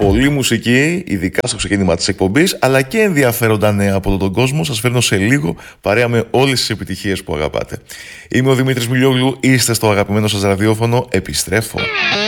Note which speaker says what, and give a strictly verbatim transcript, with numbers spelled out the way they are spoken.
Speaker 1: Πολλή μουσική, ειδικά στο ξεκίνημα της εκπομπής, αλλά και ενδιαφέροντα νέα από όλο τον κόσμο. Σας φέρνω σε λίγο παρέα με όλες τις επιτυχίες που αγαπάτε. Είμαι ο Δημήτρης Μιλιόγλου, είστε στο αγαπημένο σας ραδιόφωνο, επιστρέφω.